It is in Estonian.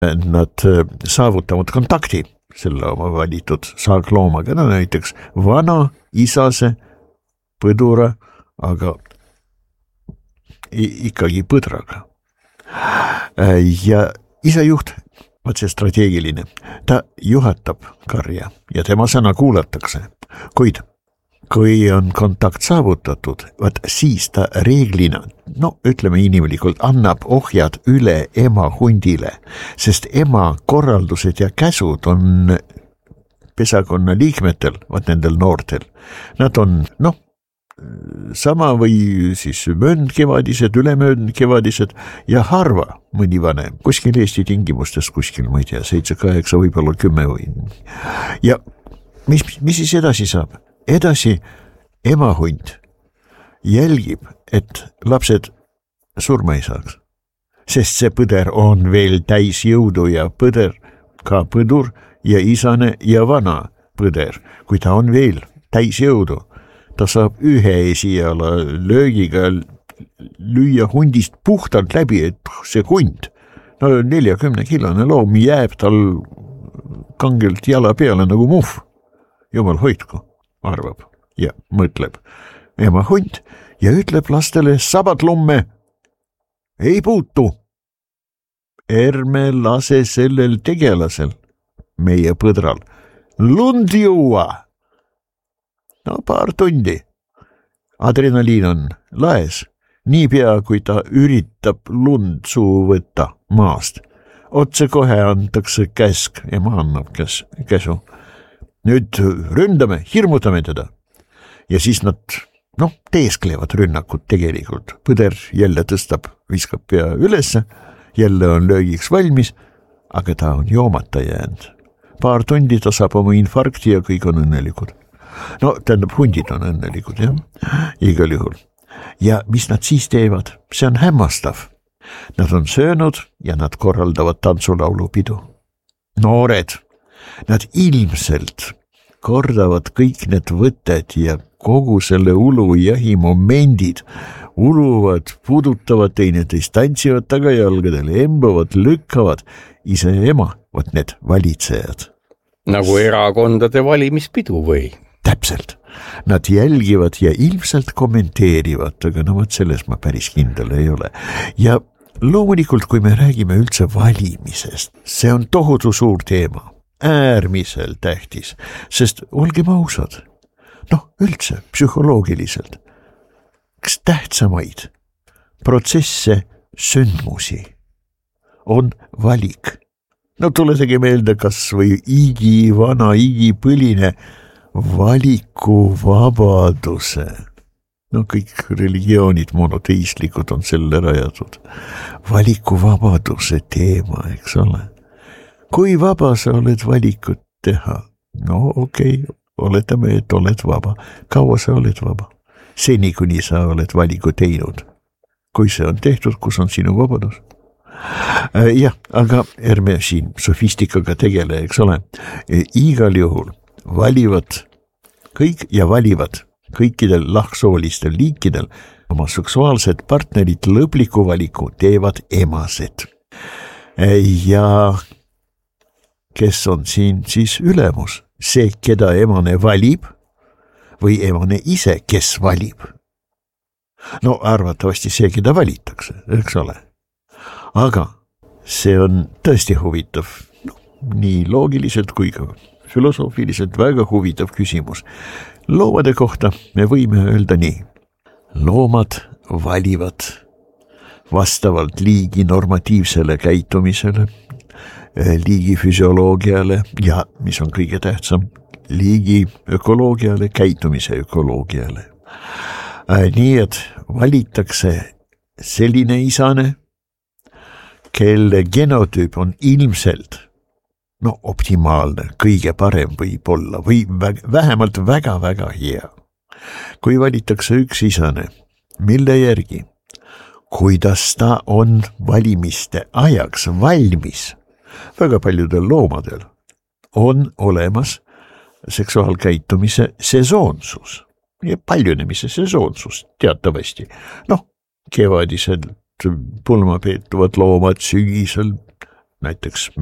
nad saavutavad kontakti selle oma valitud saakloomaga, no näiteks vana isase põdura, aga ikkagi põdraga. Ja isajuht, vaat see strateegiline, ta juhatab karja ja tema sõna kuulatakse, kuid kui on kontakt saavutatud, vaat siis ta reeglina, no ütleme inimlikult, annab ohjad üle ema hundile, sest ema korraldused ja käsud on pesakonna liikmetel, vaat nendel noortel. Nad on, sama või siis mööndkevadised, ülemööndkevadised ja harva mõni vanem, kuskil Eesti tingimustes, kuskil, ma ei tea, 7-8, võib-olla 10 või. Ja mis siis edasi saab? Edasi ema hunt jälgib, et lapsed surma ei saaks, sest see põder on veel täis jõudu ja põder, ka põdur ja isane ja vana põder, kui ta on veel täis jõudu, ta saab ühe esiala löögiga lüüa hundist puhtalt läbi, et see hund, 40-kilone loom jääb tal kangelt jala peale nagu muhv. Jumal hoidku, arvab ja mõtleb ema hunt ja ütleb lastele sabadlumme, ei puutu. Ärme lase sellel tegelasel, meie põdral, lund juua. Paar tundi. Adrenaliin on laes, niipea kui ta üritab lund suu võtta maast. Otse kohe antakse käsk, ema annab käsu. Nüüd ründame, hirmutame teda. Ja siis nad, teesklevad rünnakut tegelikult. Põder jälle tõstab, viskab pea ülesse, jälle on löögiks valmis, aga ta on joomata jäänud. Paar tundi ta saab oma infarkti ja kõik on õnnelikud. Tähendab, hundid on õnnelikud, jah, igal juhul. Ja mis nad siis teevad? See on hämmastav. Nad on söönud ja nad korraldavad tantsulaulupidu. Noored, nad ilmselt kordavad kõik need võtted ja kogu selle ulujahi momendid, uluvad, puudutavad teineteist, tantsivad tagajalgadel, embavad, lükkavad ise ema, võt need valitsejad. Nagu erakondade valimispidu või? Täpselt. Nad jälgivad ja ilmselt kommenteerivad, aga võt selles ma päris kindel ei ole. Ja loomulikult, kui me räägime üldse valimisest, see on tohutu suur teema, äärmiselt tähtis, sest olgem ausad, üldse psühholoogiliselt, üks tähtsamaid protsesse, sündmusi on valik. Tuletage meelde kas või vana igipõline valikuvabaduse. Kõik religioonid monoteistlikud on selle rajatud. Valikuvabaduse teema, eks ole. Kui vaba sa oled valikut teha? Okei, oletame, et oled vaba. Kaua sa oled vaba? Seni, kuni sa oled valiku teinud. Kui see on tehtud, kus on sinu vabadus? Jah, aga ärme siin sofistikaga tegele, eks ole. Igal juhul valivad kõik ja valivad kõikidel lahksoolistel liikidel oma seksuaalsed partnerid lõpliku valiku teevad emased. Ja kes on siin siis ülemus? See, keda emane valib või emane ise, kes valib? Arvatavasti see, keda valitakse, eks ole. Aga see on tõesti huvitav, nii loogiliselt kui ka filosoofiliselt väga huvitav küsimus. Loomade kohta me võime öelda nii. Loomad valivad vastavalt liigi normatiivsele käitumisele, liigi füsioloogiale ja, mis on kõige tähtsam, liigi ökoloogiale, käitumise ökoloogiale. Nii et valitakse selline isane, kelle genotüüp on ilmselt optimaalne, kõige parem võib olla või vähemalt väga-väga hea. Kui valitakse üks isane, mille järgi, kuidas ta on valimiste ajaks valmis, väga paljudel loomadel on olemas seksuaalkäitumise sesoonsus ja paljunemise sesoonsus teatavasti. Kevadisel pulma peetuvad loomad, sügisel näiteks